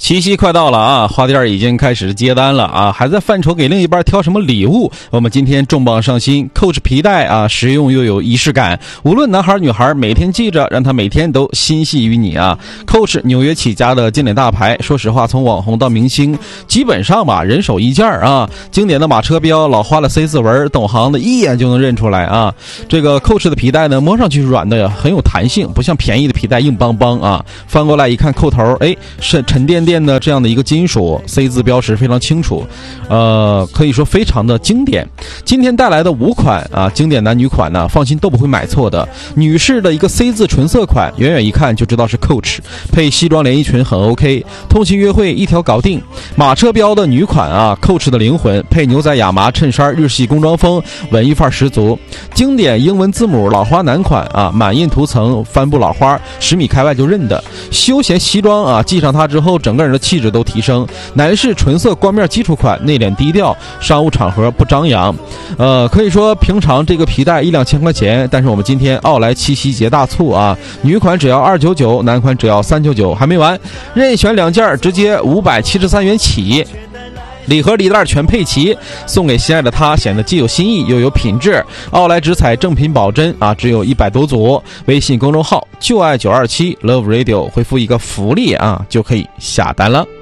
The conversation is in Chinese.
七夕快到了啊，花店已经开始接单了啊，还在犯愁给另一半挑什么礼物。我们今天重磅上新 Coach 皮带啊，实用又有仪式感，无论男孩女孩，每天记着，让他每天都心系于你啊。Coach 纽约起家的经典大牌，说实话，从网红到明星，基本上吧人手一件啊。经典的马车标，老花的 C 字纹，懂行的一眼就能认出来啊。这个 Coach 的皮带呢，摸上去软的，很有弹性，不像便宜的皮带硬邦邦啊。翻过来一看，扣头，哎，是沉甸甸的这样的一个金属 C 字标识非常清楚，可以说非常的经典。今天带来的5款啊，经典男女款呢，放心都不会买错的。女士的一个 C 字纯色款，远远一看就知道是 Coach， 配西装连衣裙很 OK， 通勤约会一条搞定。马车标的女款啊 ，Coach 的灵魂，配牛仔亚麻衬衫，日系工装风，文艺范儿十足。经典英文字母老花男款啊，满印涂层，帆布老花，10米开外就认的。休闲西装啊，系上它之后，整个人的气质都提升。男士纯色光面基础款，内敛低调，商务场合不张扬。可以说平常这个皮带1-2千块钱，但是我们今天奥莱七夕节大促啊，女款只要299，男款只要399，还没完，任选2件直接573元起。礼盒礼袋全配齐，送给心爱的他，显得既有新意又有品质。奥莱直采正品保真啊，只有100多组。微信公众号就爱927 Love Radio 回复一个福利啊，就可以下单了。